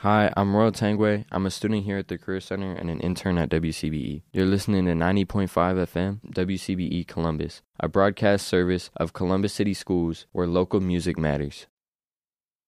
Hi, I'm Royal Tangway. I'm a student here at the Career Center and an intern at WCBE. You're listening to 90.5 FM, WCBE Columbus, a broadcast service of Columbus City Schools where local music matters.